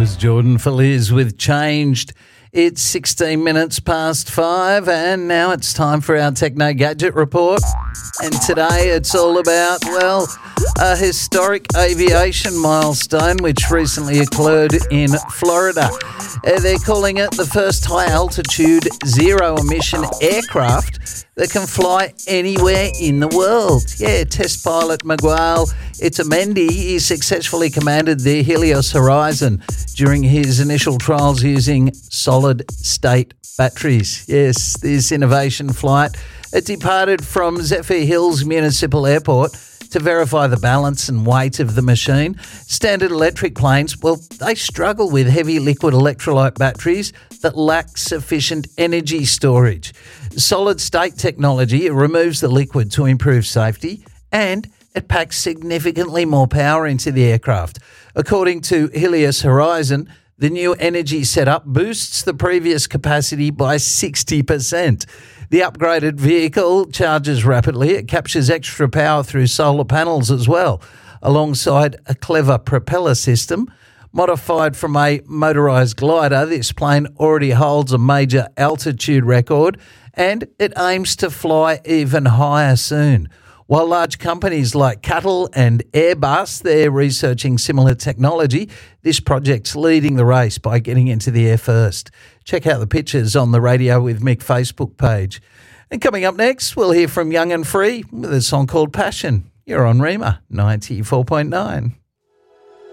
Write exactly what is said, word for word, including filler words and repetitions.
was Jordan Feliz with Changed. It's sixteen minutes past five, and now it's time for our Techno Gadget Report. And today it's all about, well, a historic aviation milestone which recently occurred in Florida. Uh, they're calling it the first high-altitude, zero-emission aircraft that can fly anywhere in the world. Yeah, test pilot Miguel Itamendi, he successfully commanded the Helios Horizon during his initial trials using solid-state batteries. Yes, this innovation flight, it departed from Zephyr Hills Municipal Airport to verify the balance and weight of the machine. Standard electric planes, well, they struggle with heavy liquid electrolyte batteries that lack sufficient energy storage. Solid-state technology, it removes the liquid to improve safety, and it packs significantly more power into the aircraft. According to Helios Horizon, the new energy setup boosts the previous capacity by sixty percent. The upgraded vehicle charges rapidly. It captures extra power through solar panels as well, alongside a clever propeller system. Modified from a motorised glider, this plane already holds a major altitude record, and it aims to fly even higher soon. While large companies like Cattle and Airbus, they're researching similar technology, this project's leading the race by getting into the air first. Check out the pictures on the Radio with Mick Facebook page. And coming up next, we'll hear from Young and Free with a song called Passion. You're on Rima ninety-four point nine.